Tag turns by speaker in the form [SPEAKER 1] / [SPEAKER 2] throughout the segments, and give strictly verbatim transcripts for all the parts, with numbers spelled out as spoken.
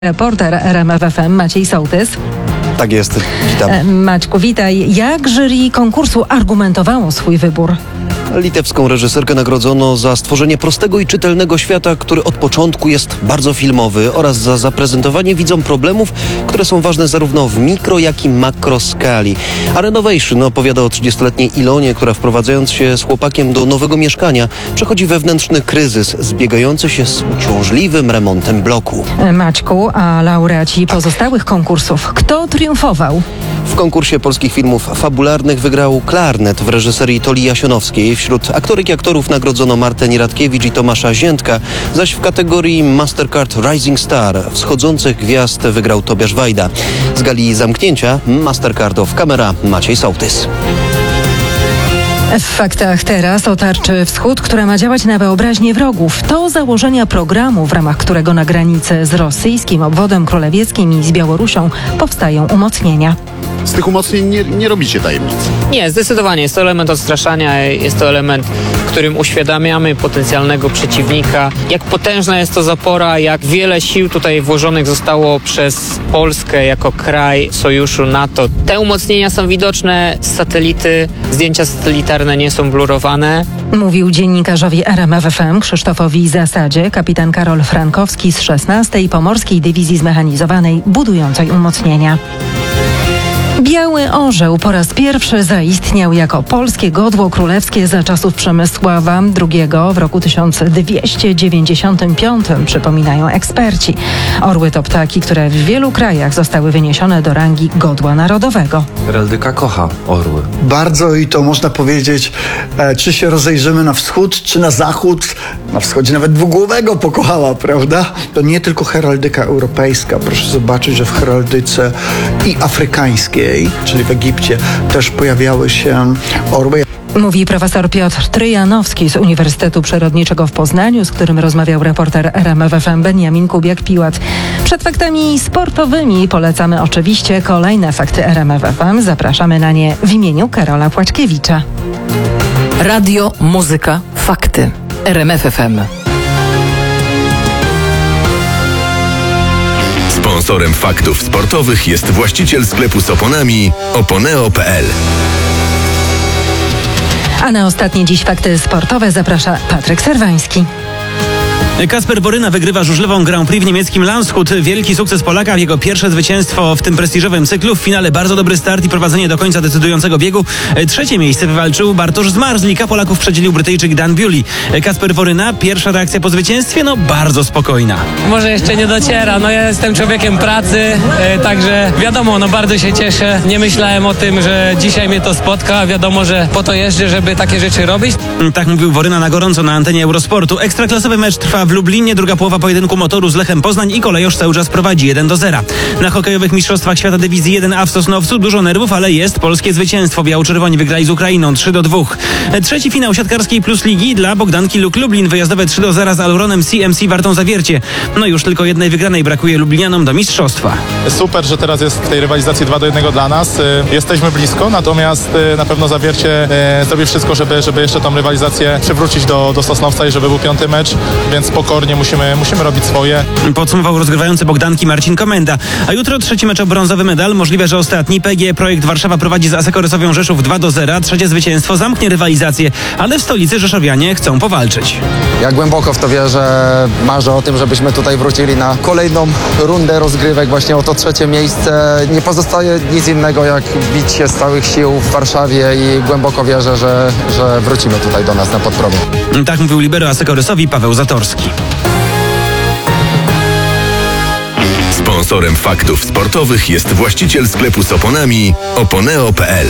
[SPEAKER 1] Reporter R M F F M Maciej Sołtys.
[SPEAKER 2] Tak jest, witam.
[SPEAKER 1] Maćku, witaj. Jak jury konkursu argumentowało swój wybór?
[SPEAKER 2] Litewską reżyserkę nagrodzono za stworzenie prostego i czytelnego świata, który od początku jest bardzo filmowy, oraz za zaprezentowanie widzom problemów, które są ważne zarówno w mikro, jak i makro skali. A Renovation opowiada o trzydziestoletniej Ilonie, która wprowadzając się z chłopakiem do nowego mieszkania, przechodzi wewnętrzny kryzys zbiegający się z uciążliwym remontem bloku.
[SPEAKER 1] Maćku, a laureaci pozostałych konkursów, kto triumfował?
[SPEAKER 2] W konkursie polskich filmów fabularnych wygrał Klarnet w reżyserii Toli Jasionowskiej. Wśród aktorek i aktorów nagrodzono Martę Nieradkiewicz i Tomasza Ziętka, zaś w kategorii Mastercard Rising Star wschodzących gwiazd wygrał Tobiasz Wajda. Z gali zamknięcia Mastercard of Camera Maciej Sołtys.
[SPEAKER 1] W faktach teraz o tarczy Wschód, która ma działać na wyobraźnię wrogów. To założenia programu, w ramach którego na granicy z rosyjskim obwodem królewieckim i z Białorusią powstają umocnienia.
[SPEAKER 3] Z tych umocnień nie, nie robicie tajemnic.
[SPEAKER 4] Nie, zdecydowanie. Jest to element odstraszania, jest to element, którym uświadamiamy potencjalnego przeciwnika, jak potężna jest to zapora, jak wiele sił tutaj włożonych zostało przez Polskę jako kraj sojuszu NATO. Te umocnienia są widoczne z satelity, zdjęcia satelitarne nie są blurowane.
[SPEAKER 1] Mówił dziennikarzowi R M F F M Krzysztofowi Zasadzie kapitan Karol Frankowski z szesnastej Pomorskiej Dywizji Zmechanizowanej budującej umocnienia. Biały Orzeł po raz pierwszy zaistniał jako polskie godło królewskie za czasów Przemysława drugiego w roku tysiąc dwieście dziewięćdziesiątym piątym, przypominają eksperci. Orły to ptaki, które w wielu krajach zostały wyniesione do rangi godła narodowego.
[SPEAKER 5] Heraldyka kocha orły.
[SPEAKER 6] Bardzo, i to można powiedzieć, e, czy się rozejrzymy na wschód, czy na zachód, na wschodzie nawet dwugłowego pokochała, prawda? To nie tylko heraldyka europejska. Proszę zobaczyć, że w heraldyce i afrykańskiej, czyli w Egipcie, też pojawiały się orły.
[SPEAKER 1] Mówi profesor Piotr Tryjanowski z Uniwersytetu Przyrodniczego w Poznaniu, z którym rozmawiał reporter R M F F M Beniamin Kubiak-Piłat. Przed faktami sportowymi polecamy oczywiście kolejne fakty R M F F M. Zapraszamy na nie w imieniu Karola Płaczkiewicza.
[SPEAKER 7] Radio, muzyka, fakty. R M F F M.
[SPEAKER 8] Sponsorem faktów sportowych jest właściciel sklepu z oponami oponeo kropka p l.
[SPEAKER 1] A na ostatnie dziś fakty sportowe zaprasza Patryk Serwański.
[SPEAKER 9] Kacper Boryna wygrywa żużlową Grand Prix w niemieckim Landshut. Wielki sukces Polaka, jego pierwsze zwycięstwo w tym prestiżowym cyklu. W finale bardzo dobry start i prowadzenie do końca decydującego biegu. Trzecie miejsce wywalczył Bartosz Zmarzlik, a Polaków przedzielił Brytyjczyk Dan Bewley. Kacper Boryna, pierwsza reakcja po zwycięstwie? No bardzo spokojna.
[SPEAKER 10] Może jeszcze nie dociera, no ja jestem człowiekiem pracy, e, także wiadomo, no bardzo się cieszę. Nie myślałem o tym, że dzisiaj mnie to spotka. Wiadomo, że po to jeżdżę, żeby takie rzeczy robić.
[SPEAKER 9] Tak mówił Boryna na gorąco na antenie Eurosportu. Ekstraklasowy mecz trwa w Lublinie, druga połowa pojedynku Motoru z Lechem Poznań i Kolejorz cały czas prowadzi jeden do zera. Na hokejowych mistrzostwach świata dywizji jeden A w Sosnowcu dużo nerwów, ale jest polskie zwycięstwo. Biało-czerwoni wygrali z Ukrainą trzy do dwóch. Trzeci finał siatkarskiej Plus Ligi dla Bogdanki Luk Lublin. Wyjazdowe trzy do zera z Aluronem C M C Wartą Zawiercie. No już tylko jednej wygranej brakuje Lublinianom do mistrzostwa.
[SPEAKER 11] Super, że teraz jest w tej rywalizacji dwa do jednego dla nas. Jesteśmy blisko, natomiast na pewno Zawiercie zrobi wszystko, żeby, żeby jeszcze tą rywalizację przywrócić do, do Sosnowca i żeby był piąty mecz, więc pokornie musimy, musimy robić swoje.
[SPEAKER 9] Podsumował rozgrywający Bogdanki Marcin Komenda. A jutro trzeci mecz o brązowy medal. Możliwe, że ostatni. P G Projekt Warszawa prowadzi z Asseco Rysowią Rzeszów dwa do zera. Trzecie zwycięstwo zamknie rywalizację, ale w stolicy rzeszowianie chcą powalczyć.
[SPEAKER 12] Ja głęboko w to wierzę. Marzę o tym, żebyśmy tutaj wrócili na kolejną rundę rozgrywek, właśnie o to trzecie miejsce. Nie pozostaje nic innego, jak bić się z całych sił w Warszawie i głęboko wierzę, że, że wrócimy tutaj do nas na podpromień.
[SPEAKER 9] Tak mówił libero Asseco Rysowi Paweł Zatorski.
[SPEAKER 8] Sponsorem faktów sportowych jest właściciel sklepu z oponami oponeo kropka p l.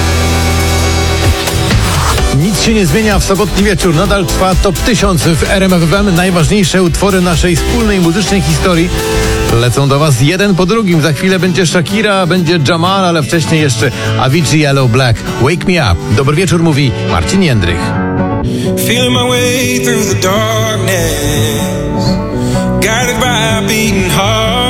[SPEAKER 13] Nic się nie zmienia w sobotni wieczór. Nadal trwa top tysiąc w R M F F M. Najważniejsze utwory naszej wspólnej muzycznej historii lecą do Was jeden po drugim. Za chwilę będzie Shakira, będzie Jamal, ale wcześniej jeszcze Avicii Yellow Black. Wake Me Up. Dobry wieczór, mówi Marcin Jędrych.
[SPEAKER 14] Feel my way through the darkness, guided by a beating heart.